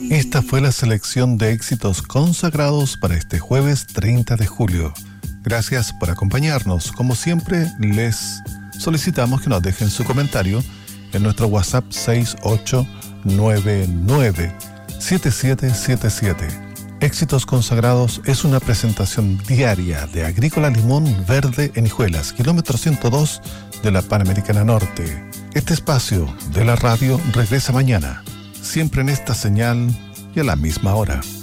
Esta fue la selección de éxitos consagrados para este jueves 30 de julio. Gracias por acompañarnos. Como siempre, les solicitamos que nos dejen su comentario en nuestro WhatsApp 6899-7777. Éxitos Consagrados es una presentación diaria de Agrícola Limón Verde en Hijuelas, kilómetro 102 de la Panamericana Norte. Este espacio de la radio regresa mañana, siempre en esta señal y a la misma hora.